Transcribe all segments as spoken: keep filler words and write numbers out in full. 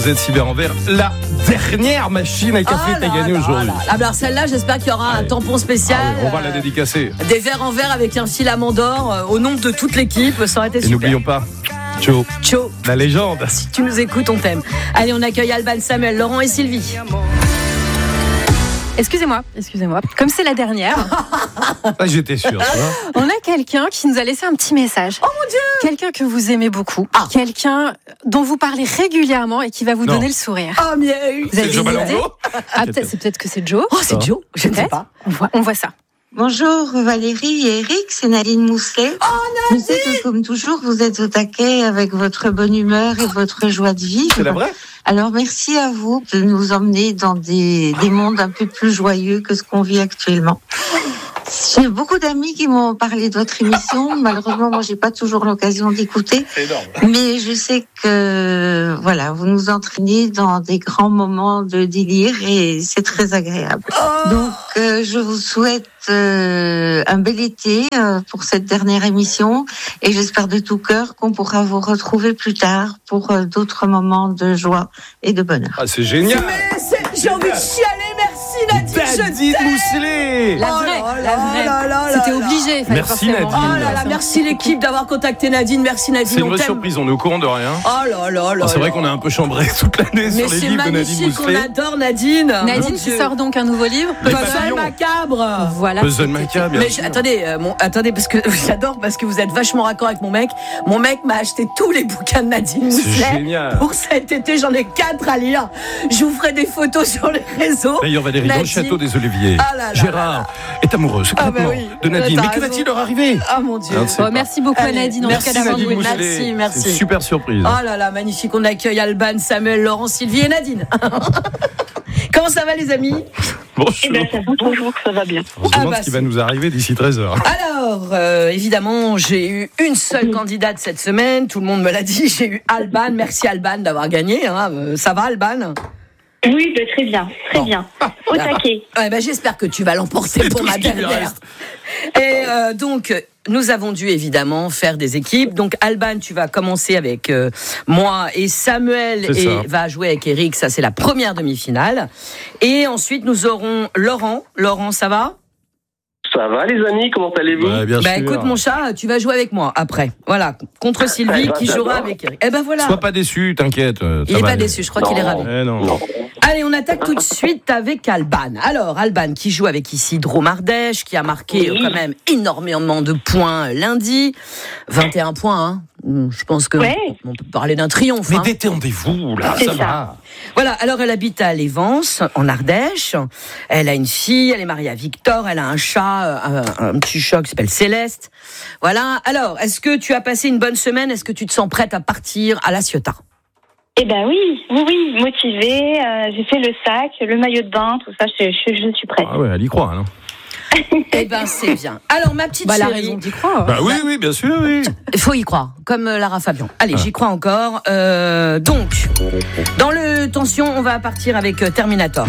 Z Cyber Envers, la dernière machine à café Oh que t'as là gagnée là aujourd'hui. là. Ah bah alors celle-là, j'espère qu'il y aura Allez. un tampon spécial. Ah oui, on va la euh, dédicacer. Des verres en verre avec un filament d'or euh, au nom de toute l'équipe. Ça aurait été Et super. n'oublions pas, Joe, Ciao. la légende. Si tu nous écoutes, on t'aime. Allez, on accueille Alban, Samuel, Laurent et Sylvie. Excusez-moi, excusez-moi. Comme c'est la dernière, Ah, j'étais sûr, tu vois. on a quelqu'un qui nous a laissé un petit message. Oh mon Dieu! Quelqu'un que vous aimez beaucoup. Ah. Quelqu'un dont vous parlez régulièrement et qui va vous Non. donner le sourire. Oh, mieux. Vous avez C'est Joe des idées? Malongo. Ah, peut-être, c'est peut-être que c'est Joe. Oh, c'est Non. Joe. Je ne sais Peut-être. pas. On voit, on voit ça. Bonjour Valérie et Eric, c'est Nadine Mousselet. Oh Nadine! Je sais que comme toujours, vous êtes au taquet avec votre bonne humeur et votre joie de vivre. C'est la vraie? Alors merci à vous de nous emmener dans des, des mondes un peu plus joyeux que ce qu'on vit actuellement. J'ai beaucoup d'amis qui m'ont parlé de votre émission. Malheureusement, moi, j'ai pas toujours l'occasion d'écouter. C'est énorme. Mais je sais que, voilà, vous nous entraînez dans des grands moments de délire et c'est très agréable. Donc, euh, je vous souhaite euh, un bel été euh, pour cette dernière émission et j'espère de tout cœur qu'on pourra vous retrouver plus tard pour euh, d'autres moments de joie et de bonheur. Ah, c'est génial. Mais c'est- j'ai envie de chialer, merci Nadine. je Nadine t'aime. Mousselet. La Oh vraie, là la là vraie. là là C'était là obligé. il fallait Merci, forcément. Nadine. Oh là là, merci l'équipe d'avoir contacté Nadine. Merci Nadine, C'est une on vraie t'aime. surprise, on est au courant de rien. Oh là là là. Ah, c'est vrai là. qu'on a un peu chambré toute l'année Mais sur les c'est livres de Nadine magnifique, on Mousselet. adore Nadine. Mon Nadine qui Dieu. sort donc un nouveau livre. Les Puzzle papillons. macabre. Voilà. Puzzle macabre, bien Mais sûr. je- attendez, euh, mon, attendez, parce que j'adore, parce que vous êtes vachement raccord avec mon mec. Mon mec m'a acheté tous les bouquins de Nadine C'est Mousselet. génial. Pour cet été, j'en ai quatre à lire. Je vous ferai des photos sur les réseaux. D'ailleurs, Valérie, dans le Nadine. château des Oliviers, Ah là là Gérard est amoureux secrètement Ah bah oui. de Nadine. T'as Mais que raison. va-t-il leur arriver? Ah mon Dieu. Ah, c'est Bon, pas- merci beaucoup à Allez, Nadine. En merci, tout cas, d'avoir Nadine joué. Mousselet. Merci. Merci, merci. C'est une super surprise. Oh là là, magnifique. On accueille Alban, Samuel, Laurent, Sylvie et Nadine. Comment ça va les amis? Bonjour. Eh ben, ça va toujours, ça va bien. On se Ah demande bah, ce qui c'est- va nous arriver d'ici treize heures. Alors, euh, évidemment, j'ai eu une seule candidate cette semaine. Tout le monde me l'a dit. J'ai eu Alban. Merci Alban d'avoir gagné. Hein. Euh, Ça va Alban? Oui, ben, très bien, très Bon. bien. Au taquet. Ouais, ben, j'espère que tu vas l'emporter C'est pour tout ma ce qui lui dernière. reste. Et euh, donc, nous avons dû évidemment faire des équipes. Donc, Alban, tu vas commencer avec euh, moi et Samuel C'est et ça. va jouer avec Eric. Ça, c'est la première demi-finale. Et ensuite, nous aurons Laurent. Laurent, ça va? Ça va les amis, comment allez-vous? Ouais, bien Bah sûr. écoute mon chat, tu vas jouer avec moi après. Voilà, contre Sylvie Eh ben, qui jouera j'adore. avec Eric. Eh ben voilà. Sois pas déçu, t'inquiète. euh, Il ça est va pas aller. déçu, je crois qu'il est ravi. Eh non. Non. Allez, on attaque tout de suite avec Alban. Alors, Alban qui joue avec ici Drôme Ardèche, qui a marqué Oui. euh, quand même énormément de points lundi. vingt et un points, hein. Je pense que Ouais. on peut parler d'un triomphe. Mais hein. détendez-vous, là, C'est ça ça. va. Voilà, alors elle habite à Lévance, en Ardèche. Elle a une fille, elle est mariée à Victor, elle a un chat, euh, un, un petit chat qui s'appelle Céleste. Voilà, alors, est-ce que tu as passé une bonne semaine? Est-ce que tu te sens prête à partir à La Ciotat? Eh ben oui, oui, oui, motivée. euh, j'ai fait le sac, le maillot de bain, tout ça. Je, je, je suis prête. Ah ouais, elle y croit, non? Eh ben, c'est bien. Alors, ma petite Bah, la chérie, raison d'y croire. Bah oui, oui, bien sûr, oui. il faut y croire, comme euh, Lara Fabian. Allez, Ah. j'y crois encore. Euh, donc, dans le tension, on va partir avec euh, Terminator.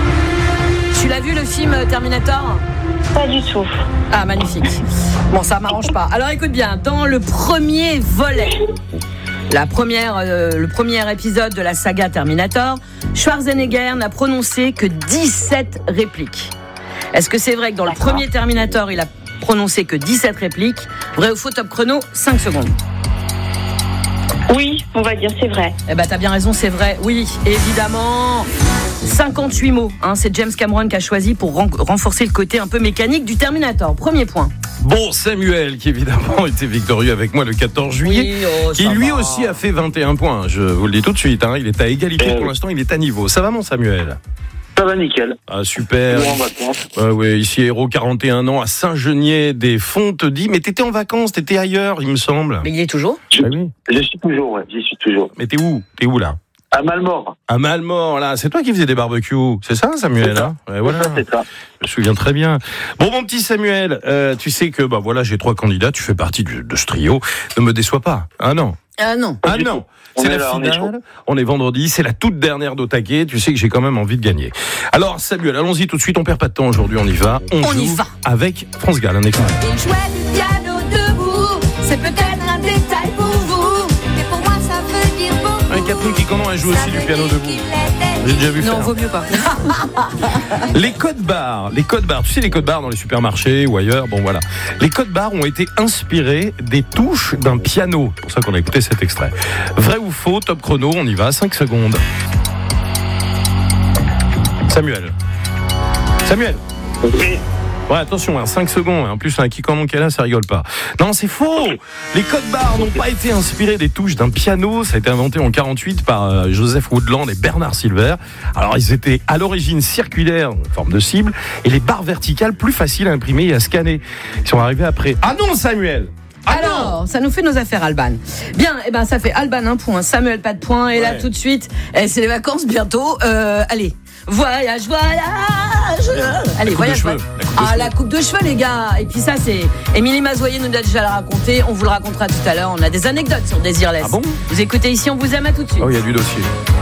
Tu l'as vu le film euh, Terminator? Pas du tout. Ah, magnifique. Bon, ça m'arrange pas. Alors, écoute bien, dans le premier volet, la première, euh, le premier épisode de la saga Terminator, Schwarzenegger n'a prononcé que dix-sept répliques. Est-ce que c'est vrai que dans le D'accord. premier Terminator, il a prononcé que dix-sept répliques? Vrai ou faux, top chrono, cinq secondes. Oui, on va dire, c'est vrai. Eh ben, t'as bien raison, c'est vrai. Oui, évidemment. cinquante-huit mots, hein, c'est James Cameron qui a choisi pour ren- renforcer le côté un peu mécanique du Terminator. Premier point. Bon, Samuel, qui évidemment était victorieux avec moi le quatorze juillet, oh, qui ça lui va. aussi a fait vingt et un points. Je vous le dis tout de suite, hein, il est à égalité Euh, pour l'instant, il est à niveau. Ça va, mon Samuel? Ça va nickel. Ah, super. Bon, en vacances. Ouais, ouais, ici, Héros, quarante et un ans, à Saint-Genier-des-Fontes. Dit, mais t'étais en vacances, t'étais ailleurs, il me semble. Mais il est toujours. Ah oui. Je suis toujours, ouais, j'y suis toujours. Mais t'es où? T'es où, là? À Malmort. À Malmort, là. C'est toi qui faisais des barbecues. C'est ça, Samuel? C'est ça. Hein ouais, voilà. Ça, c'est ça. Je me souviens très bien. Bon, mon petit Samuel, euh, tu sais que, bah voilà, j'ai trois candidats, tu fais partie de, de ce trio. Ne me déçois pas. Ah non. Ah non. Ah du non. tout. On C'est est la là, on est finale. On est vendredi. C'est la toute dernière d'Otaquet. Tu sais que j'ai quand même envie de gagner. Alors, Samuel, allons-y tout de suite. On perd pas de temps aujourd'hui. On y va. On, On y joue va. avec France Gall. Un extrait. Il jouait du piano debout, c'est peut-être un détail pour vous, mais pour moi ça veut dire beaucoup. Un Catherine Quicanon, elle joue aussi du piano debout. J'ai déjà vu Non, faire. vaut mieux pas. Les codes barres, les codes barres, tu sais les codes barres dans les supermarchés ou ailleurs, bon voilà. Les codes barres ont été inspirés des touches d'un piano. C'est pour ça qu'on a écouté cet extrait. Vrai ou faux, top chrono, on y va, cinq secondes. Samuel. Samuel. Oui. Ouais, attention, hein, cinq secondes. En plus, un qui comment qu'elle a, ça rigole pas. Non, c'est faux. Les codes barres n'ont pas été inspirés des touches d'un piano. Ça a été inventé en quarante-huit par euh, Joseph Woodland et Bernard Silver. Alors, ils étaient à l'origine circulaires, en forme de cible, et les barres verticales plus faciles à imprimer et à scanner. Ils sont arrivés après. Ah non, Samuel. Ah Alors, non. ça nous fait nos affaires, Alban. Bien, et eh ben ça fait Alban un point, Samuel pas de point, et Ouais. là tout de suite, eh, c'est les vacances bientôt. Euh, allez, voyage, voyage. Allez, coupe voyage. de cheveux. voyage. La coupe de Ah, cheveux. la coupe de cheveux, les gars. Et puis ça, c'est Émilie Mazoyer nous a déjà le raconté. On vous le racontera tout à l'heure. On a des anecdotes sur Désirless. Ah bon Vous écoutez ici, on vous aime, à tout de suite. Oh, il y a du dossier.